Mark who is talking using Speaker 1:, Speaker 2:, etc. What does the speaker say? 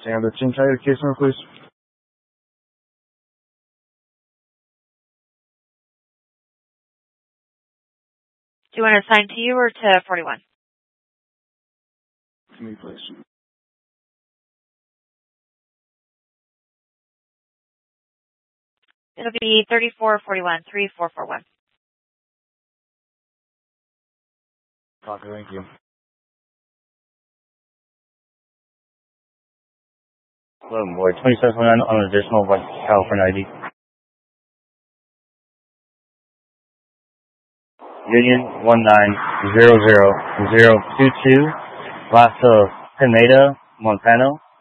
Speaker 1: Stand the chin tight, case number, please.
Speaker 2: Do you want to assign to you or to 41?
Speaker 1: To me, please.
Speaker 2: It'll be 3441, 3441.
Speaker 1: Copy, thank you. Hello, boy. 2729 on an additional California ID. Union 1900022, last of Pineda, Montano.